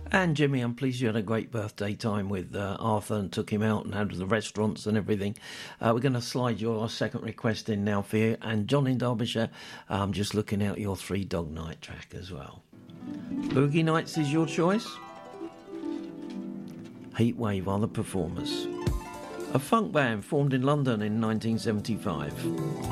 And Jimmy, I'm pleased you had a great birthday time with Arthur and took him out and had the restaurants and everything. We're going to slide your second request in now for you. And John in Derbyshire, I'm just looking out your Three Dog Night track as well. Boogie Nights is your choice? Heatwave are the performers. A funk band formed in London in 1975.